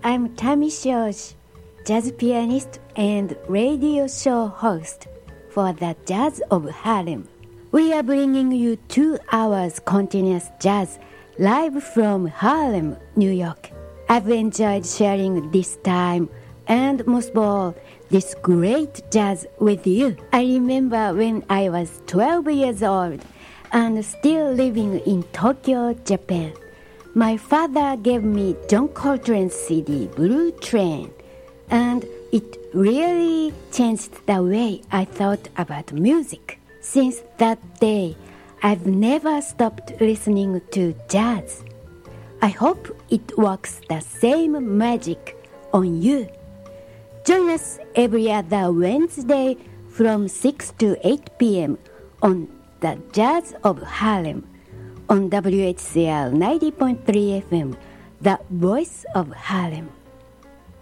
I'm Tammy Shoji, jazz pianist and radio show host for the Jazz of Harlem. We are bringing you 2 hours continuous jazz live from Harlem, New York. I've enjoyed sharing this time and most of all, this great jazz with you. I remember when I was 12 years old and still living in Tokyo, Japan. My father gave me John Coltrane's CD, Blue Train, and it really changed the way I thought about music. Since that day, I've never stopped listening to jazz. I hope it works the same magic on you. Join us every other Wednesday from 6 to 8 p.m. on the Jazz of Harlem on WHCR 90.3 FM, the voice of Harlem.